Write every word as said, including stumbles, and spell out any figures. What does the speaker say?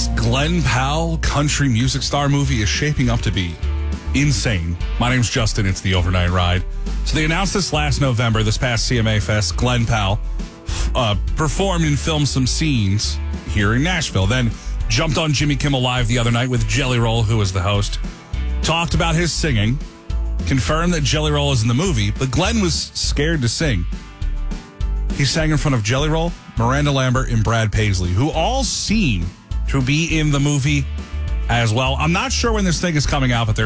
This Glenn Powell country music star movie is shaping up to be insane. My name's Justin. It's the Overnight Ride. So they announced this last November, this past C M A Fest. Glenn Powell uh, performed and filmed some scenes here in Nashville. Then jumped on Jimmy Kimmel Live the other night with Jelly Roll, who was the host. Talked about his singing. Confirmed that Jelly Roll is in the movie, but Glenn was scared to sing. He sang in front of Jelly Roll, Miranda Lambert, and Brad Paisley, who all seem to be in the movie as well. I'm not sure when this thing is coming out, but they're